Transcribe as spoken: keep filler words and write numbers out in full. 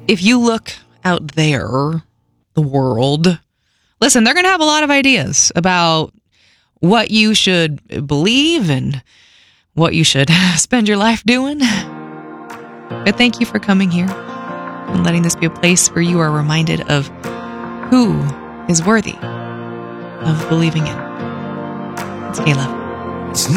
if you look out there, the world, listen, they're going to have a lot of ideas about what you should believe and what you should spend your life doing. But thank you for coming here and letting this be a place where you are reminded of who is worthy of believing in. It's Kayla.